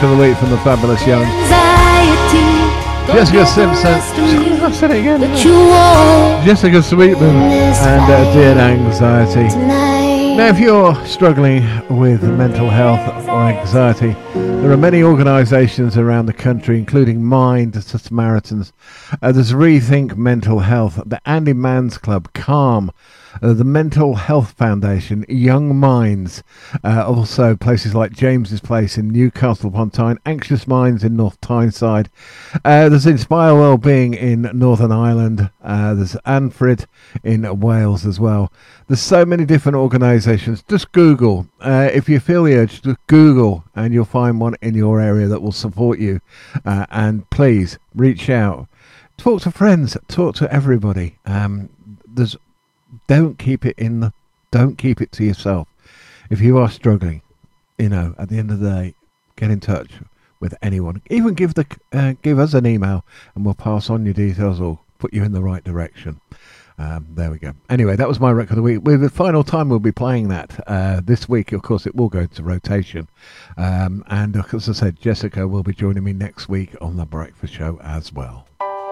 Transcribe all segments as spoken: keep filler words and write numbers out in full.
of the week from the Fabulous Young. Jessica Simpson. I've said it again. Jessica Sweetman and uh, Dear Anxiety. Now, if you're struggling with mental health or anxiety, there are many organisations around the country, including Mind, the Samaritans. Uh, there's Rethink Mental Health, the Andy Mann's Club, Calm, uh, the Mental Health Foundation, Young Minds, uh, also places like James's Place in Newcastle upon Tyne, Anxious Minds in North Tyneside. Uh, there's Inspire Wellbeing in Northern Ireland. Uh, there's Anfrid in Wales as well. There's so many different organisations. Just Google. Uh, if you feel the urge, just Google and you'll find one in your area that will support you. Uh, and please reach out. Talk to friends. Talk to everybody. Um, there's, don't keep it in the, don't keep it to yourself. If you are struggling, you know, at the end of the day, get in touch with anyone. Even give the uh, give us an email and we'll pass on your details or put you in the right direction. Um, there we go. Anyway, that was my record of the week. With the final time we'll be playing that uh, this week. Of course, it will go into rotation. Um, and as I said, Jessica will be joining me next week on The Breakfast Show as well.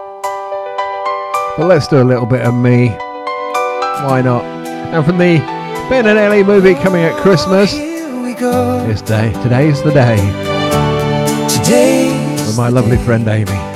But let's do a little bit of me. Why not? And from the Ben and Ellie movie coming at Christmas, this day, today's the day. Today with my lovely friend Amy.